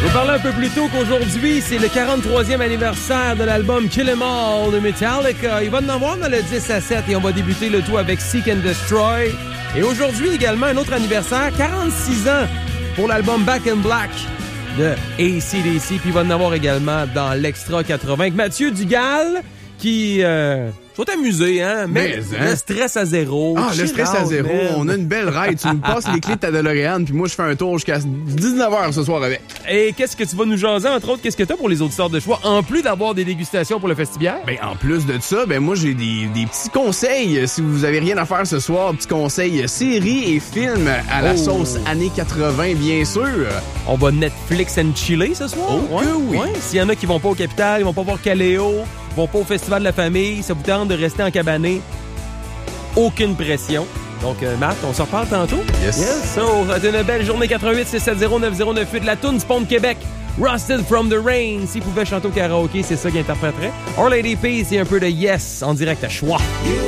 J'ai parlé un peu plus tôt qu'aujourd'hui, c'est le 43e anniversaire de l'album Kill 'Em All de Metallica. Il va en avoir dans le 10 à 7 et on va débuter le tout avec Seek and Destroy. Et aujourd'hui également, un autre anniversaire, 46 ans pour l'album Back in Black de AC/DC. Puis il va en avoir également dans l'Extra 80 avec Mathieu Dugal qui... faut t'amuser, hein? Mais le stress à zéro. Ah, le stress à zéro. Man. On a une belle ride. Tu nous passes les clés de ta DeLorean, puis moi, je fais un tour jusqu'à 19h ce soir avec. Et qu'est-ce que tu vas nous jaser, entre autres? Qu'est-ce que tu as pour les auditeurs de choix, en plus d'avoir des dégustations pour le Festibiaire? Ben, en plus de ça, moi, j'ai des petits conseils. Si vous avez rien à faire ce soir, petits conseils séries et films à la sauce années 80, bien sûr. On va Netflix and chiller ce soir? Oh, que oui. Ouais. S'il y en a qui vont pas au Capitole, ils vont pas voir Caléo, vont pas au Festival de la Famille, ça vous tente de rester en cabané, aucune pression. Donc, Matt, on se reparle tantôt? Yes. So, c'est une belle journée. 88-670-9098. La toune Spawn Québec, Rusted from the Rain. S'il pouvait chanter au karaoké, c'est ça qu'il interpréterait. Our Lady Peace, c'est un peu de Yes en direct à Choix.